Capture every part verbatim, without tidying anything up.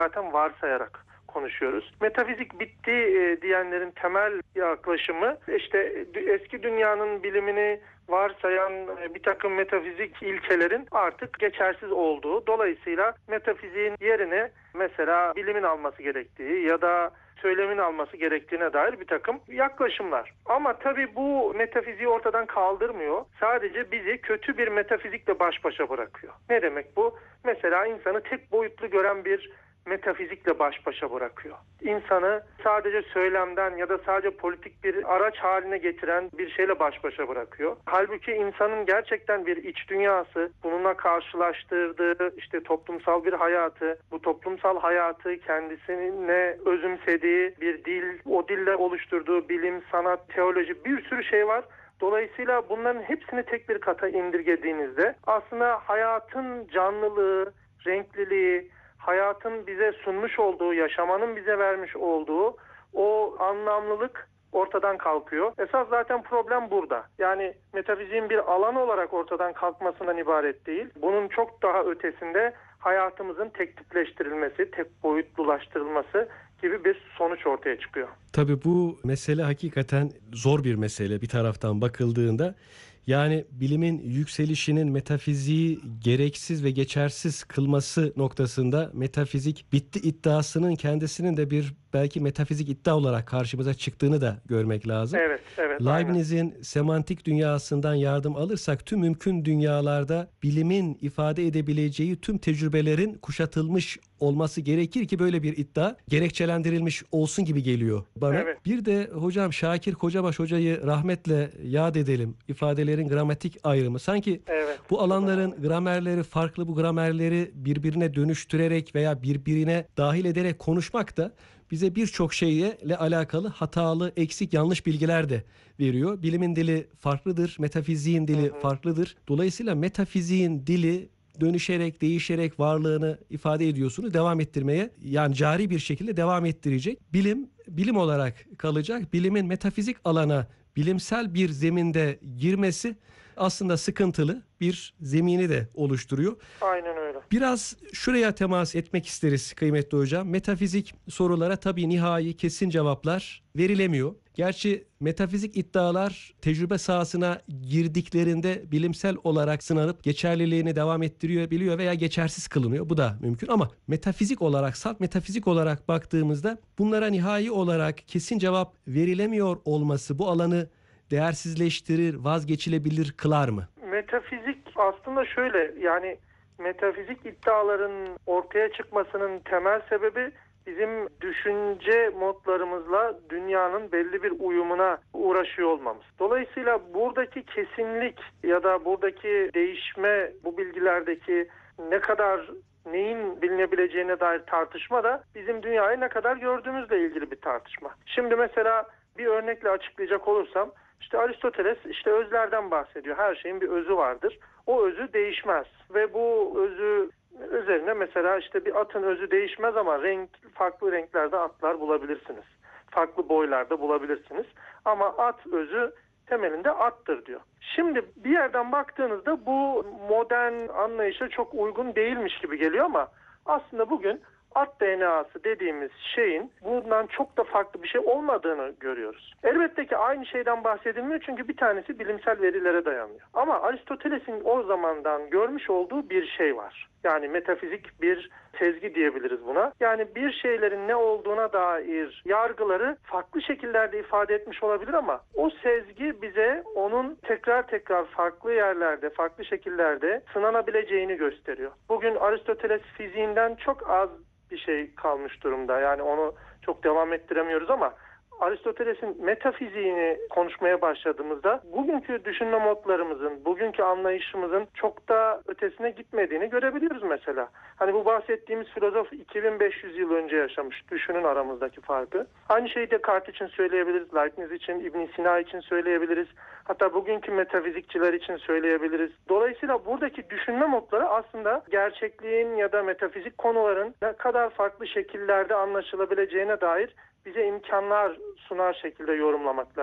zaten varsayarak konuşuyoruz. Metafizik bitti e, diyenlerin temel yaklaşımı işte eski dünyanın bilimini varsayan e, bir takım metafizik ilkelerin artık geçersiz olduğu. Dolayısıyla metafiziğin yerine mesela bilimin alması gerektiği ya da söylemin alması gerektiğine dair bir takım yaklaşımlar. Ama tabii bu metafiziği ortadan kaldırmıyor. Sadece bizi kötü bir metafizikle baş başa bırakıyor. Ne demek bu? Mesela insanı tek boyutlu gören bir metafizikle baş başa bırakıyor. İnsanı sadece söylemden ya da sadece politik bir araç haline getiren bir şeyle baş başa bırakıyor. Halbuki insanın gerçekten bir iç dünyası, bununla karşılaştırdığı işte toplumsal bir hayatı, bu toplumsal hayatı kendisine özümsediği bir dil, o dille oluşturduğu bilim, sanat, teoloji, bir sürü şey var. Dolayısıyla bunların hepsini tek bir kata indirgediğinizde aslında hayatın canlılığı, renkliliği, hayatın bize sunmuş olduğu, yaşamanın bize vermiş olduğu o anlamlılık ortadan kalkıyor. Esas zaten problem burada. Yani metafiziğin bir alan olarak ortadan kalkmasından ibaret değil. Bunun çok daha ötesinde hayatımızın tek tipleştirilmesi, tek boyutlulaştırılması gibi bir sonuç ortaya çıkıyor. Tabii bu mesele hakikaten zor bir mesele bir taraftan bakıldığında. Yani bilimin yükselişinin metafiziği gereksiz ve geçersiz kılması noktasında metafizik bitti iddiasının kendisinin de bir belki metafizik iddia olarak karşımıza çıktığını da görmek lazım. Evet, evet. Leibniz'in semantik dünyasından yardım alırsak tüm mümkün dünyalarda bilimin ifade edebileceği tüm tecrübelerin kuşatılmış olması gerekir ki böyle bir iddia gerekçelendirilmiş olsun gibi geliyor bana. Evet. Bir de hocam Şakir Kocabaş hocayı rahmetle yad edelim. İfadelerin gramatik ayrımı. Sanki Evet. bu alanların gramerleri farklı, bu gramerleri birbirine dönüştürerek veya birbirine dahil ederek konuşmak da bize birçok şeyle alakalı hatalı, eksik, yanlış bilgiler de veriyor. Bilimin dili farklıdır, metafiziğin dili Hı hı. farklıdır. Dolayısıyla metafiziğin dili dönüşerek, değişerek varlığını ifade ediyorsunuz. Devam ettirmeye, yani cari bir şekilde devam ettirecek. Bilim, bilim olarak kalacak. Bilimin metafizik alana bilimsel bir zeminde girmesi aslında sıkıntılı bir zemini de oluşturuyor. Aynen öyle. Biraz şuraya temas etmek isteriz kıymetli hocam. Metafizik sorulara tabii nihai kesin cevaplar verilemiyor. Gerçi metafizik iddialar tecrübe sahasına girdiklerinde bilimsel olarak sınanıp geçerliliğini devam ettiriyor biliyor veya geçersiz kılınıyor. Bu da mümkün ama metafizik olarak, salt metafizik olarak baktığımızda bunlara nihai olarak kesin cevap verilemiyor olması bu alanı değersizleştirir, vazgeçilebilir kılar mı? Metafizik aslında şöyle, yani metafizik iddiaların ortaya çıkmasının temel sebebi bizim düşünce modlarımızla dünyanın belli bir uyumuna uğraşıyor olmamız. Dolayısıyla buradaki kesinlik ya da buradaki değişme, bu bilgilerdeki ne kadar neyin bilinebileceğine dair tartışma da bizim dünyayı ne kadar gördüğümüzle ilgili bir tartışma. Şimdi mesela bir örnekle açıklayacak olursam, İşte Aristoteles işte özlerden bahsediyor. Her şeyin bir özü vardır. O özü değişmez ve bu özü üzerine mesela işte bir atın özü değişmez ama renk farklı renklerde atlar bulabilirsiniz. Farklı boylarda bulabilirsiniz. Ama at özü temelinde attır diyor. Şimdi bir yerden baktığınızda bu modern anlayışa çok uygun değilmiş gibi geliyor ama aslında bugün at D N A'sı dediğimiz şeyin bundan çok da farklı bir şey olmadığını görüyoruz. Elbette ki aynı şeyden bahsedilmiyor çünkü bir tanesi bilimsel verilere dayanıyor. Ama Aristoteles'in o zamandan görmüş olduğu bir şey var. Yani metafizik bir sezgi diyebiliriz buna. Yani bir şeylerin ne olduğuna dair yargıları farklı şekillerde ifade etmiş olabilir ama o sezgi bize onun tekrar tekrar farklı yerlerde, farklı şekillerde sınanabileceğini gösteriyor. Bugün Aristoteles fiziğinden çok az bir şey kalmış durumda. Yani onu çok devam ettiremiyoruz ama Aristoteles'in metafiziğini konuşmaya başladığımızda bugünkü düşünme modlarımızın, bugünkü anlayışımızın çok da ötesine gitmediğini görebiliyoruz mesela. Hani bu bahsettiğimiz filozof iki bin beş yüz yıl önce yaşamış. Düşünün aramızdaki farkı. Aynı şeyi Descartes için söyleyebiliriz, Leibniz için, İbn Sina için söyleyebiliriz. Hatta bugünkü metafizikçiler için söyleyebiliriz. Dolayısıyla buradaki düşünme modları aslında gerçekliğin ya da metafizik konuların ne kadar farklı şekillerde anlaşılabileceğine dair bize imkanlar sunar şekilde yorumlamak lazım.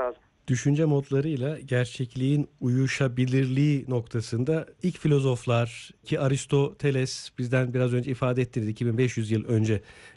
Düşünce modlarıyla gerçekliğin uyuşabilirliği noktasında ilk filozoflar ki Aristoteles bizden biraz önce ifade ettirdi iki bin beş yüz yıl önce